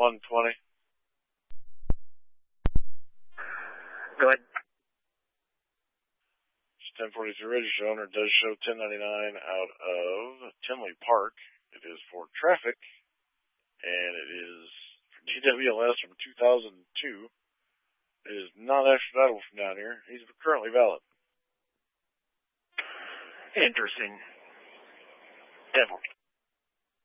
120. Go ahead. It's 1043 register. Owner does show 1099 out of Tinley Park. It is for traffic, and it is for GWLS from 2002. It is not extraditable from down here. He's currently valid. Interesting. 10-4.